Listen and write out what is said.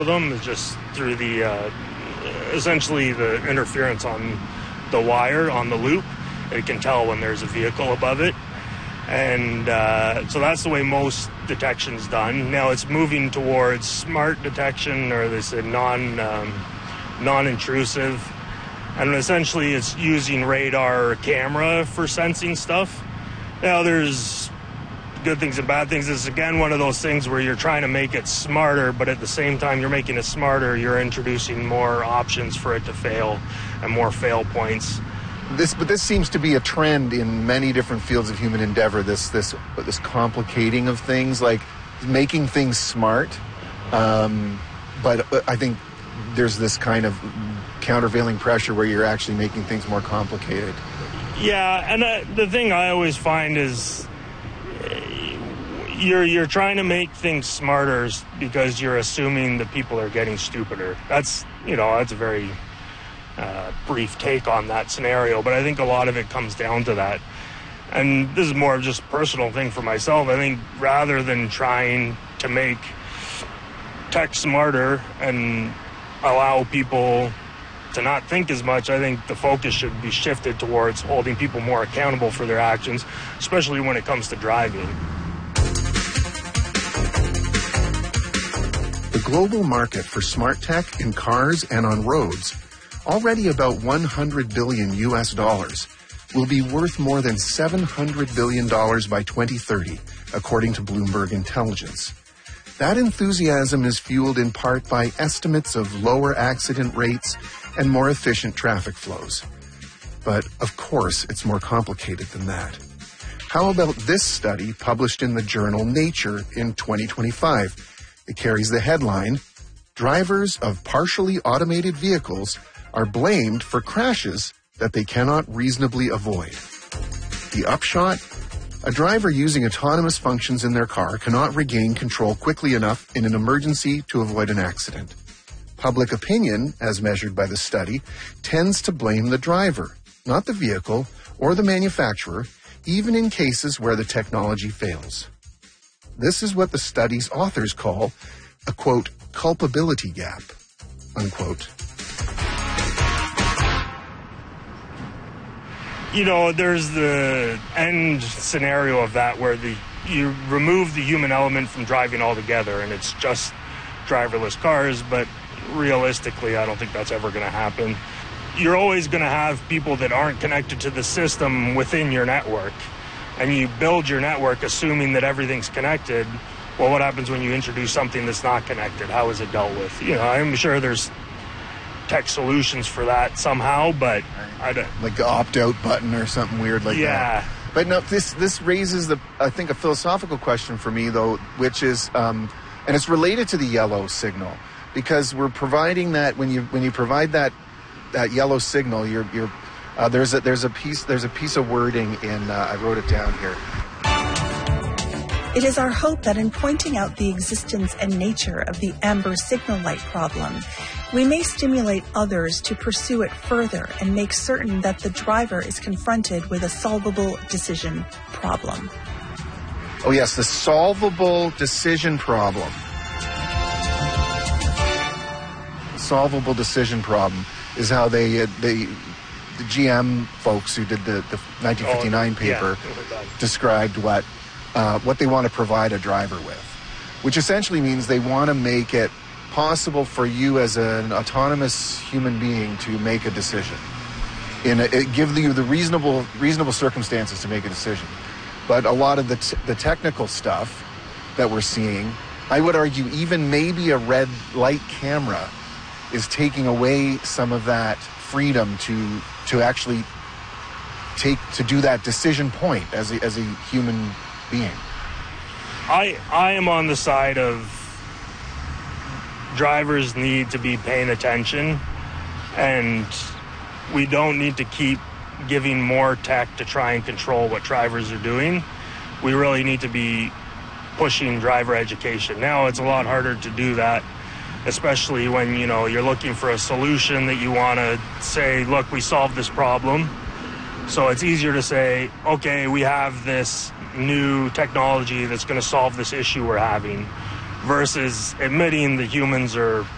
them is just through the essentially the interference on the wire on the loop. It can tell when there's a vehicle above it, and so that's the way most detection's done. Now it's moving towards smart detection, or this non-intrusive, and essentially it's using radar or camera for sensing stuff. Now there's good things and bad things. It's again one of those things where you're trying to make it smarter, but at the same time you're making it smarter, you're introducing more options for it to fail and more fail points. But this seems to be a trend in many different fields of human endeavor, this complicating of things, like making things smart. But I think there's this kind of countervailing pressure where you're actually making things more complicated. Yeah, and the thing I always find is you're trying to make things smarter because you're assuming that people are getting stupider. That's a very brief take on that scenario, but I think a lot of it comes down to that. And this is more of just a personal thing for myself. I think rather than trying to make tech smarter and allow people to not think as much, I think the focus should be shifted towards holding people more accountable for their actions, especially when it comes to driving. The global market for smart tech in cars and on roads, already about $100 billion US, will be worth more than $700 billion by 2030, according to Bloomberg Intelligence. That enthusiasm is fueled in part by estimates of lower accident rates and more efficient traffic flows. But, of course, it's more complicated than that. How about this study published in the journal Nature in 2025? It carries the headline, "Drivers of partially automated vehicles are blamed for crashes that they cannot reasonably avoid." The upshot? A driver using autonomous functions in their car cannot regain control quickly enough in an emergency to avoid an accident. Public opinion, as measured by the study, tends to blame the driver, not the vehicle or the manufacturer, even in cases where the technology fails. This is what the study's authors call a, quote, culpability gap, unquote. There's the end scenario of that where you remove the human element from driving altogether and it's just driverless cars, but realistically, I don't think that's ever going to happen. You're always going to have people that aren't connected to the system within your network, and you build your network assuming that everything's connected. Well, what happens when you introduce something that's not connected? How is it dealt with? I'm sure there's tech solutions for that somehow, but I don't... Like the opt-out button or something weird like that. Yeah. But no, this raises, I think, a philosophical question for me, though, which is, and it's related to the yellow signal, because we're providing that when you provide that yellow signal, there's a piece of wording in I wrote it down here. It is our hope that in pointing out the existence and nature of the amber signal light problem, we may stimulate others to pursue it further and make certain that the driver is confronted with a solvable decision problem. Oh yes, the solvable decision problem. Solvable decision problem is how the GM folks who did the 1959 paper described what they want to provide a driver with, which essentially means they want to make it possible for you as an autonomous human being to make a decision. Give you the reasonable circumstances to make a decision. But a lot of the technical stuff that we're seeing, I would argue even maybe a red light camera is taking away some of that freedom to actually do that decision point as a human being. I am on the side of drivers need to be paying attention, and we don't need to keep giving more tech to try and control what drivers are doing. We really need to be pushing driver education. Now it's a lot harder to do that, especially when you're looking for a solution that you want to say, look, we solved this problem. So it's easier to say, okay, we have this new technology that's going to solve this issue we're having, versus admitting that humans are